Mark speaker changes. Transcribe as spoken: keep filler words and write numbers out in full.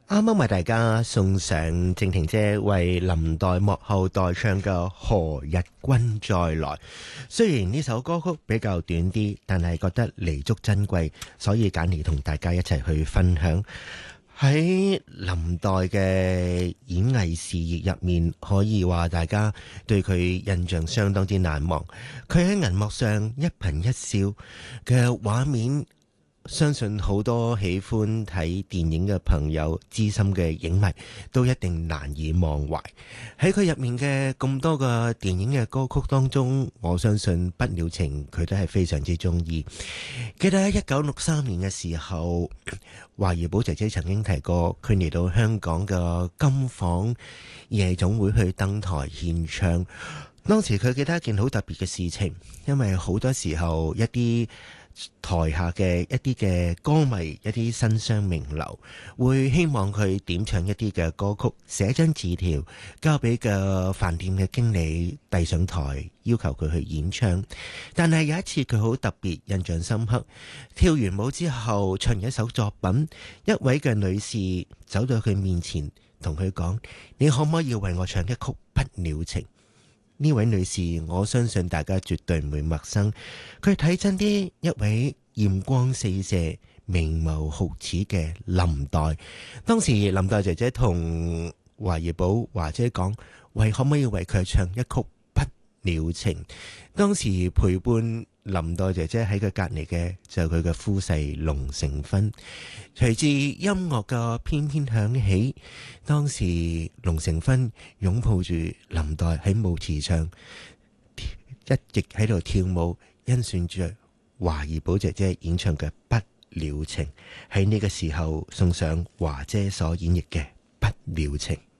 Speaker 1: 啱啱為大家送上靜婷姐為林黛幕後代唱嘅《何日君再來》。雖然呢首歌曲比較短啲，但係覺得彌足珍貴，所以揀嚟同大家一齊去分享。喺林黛嘅演藝事業入面，可以話大家對佢印象相當之難忘。佢喺銀幕上一顰一笑嘅畫面，相信好多喜歡睇電影嘅朋友、資深嘅影迷都一定難以忘懷。喺佢入面嘅咁多個電影嘅歌曲當中，我相信《不了情》佢都係非常之中意。記得喺一九六三年嘅時候，華怡寶姐姐曾經提過，佢嚟到香港嘅金房夜總會去登台獻唱。當時佢記得一件好特別嘅事情，因為好多時候一啲台下嘅一啲嘅歌迷，一啲新商名流會希望佢點唱一啲嘅歌曲，寫張字條交俾個飯店嘅經理遞上台，要求佢去演唱。但係有一次佢好特別，印象深刻，跳完舞之後唱一首作品，一位嘅女士走到佢面前同佢講，你可唔可以為我唱一曲《不了情》？呢位女士，我相信大家絕對唔會陌生。佢睇真啲，一位艷光四射、明眸皓齒嘅林黛。當時林黛姐姐同華怡寶華姐講，喂，可唔可以為佢唱一曲《不了情》？當時陪伴林黛姐姐喺佢隔籬嘅就係佢嘅夫婿龍成勳。隨住音樂嘅翩翩響起，當時龍成勳擁抱住林黛喺舞池上，一直喺度跳舞，欣賞住華怡寶姐姐演唱嘅《不了情》。喺呢個時候送上華姐所演繹嘅《不了情》。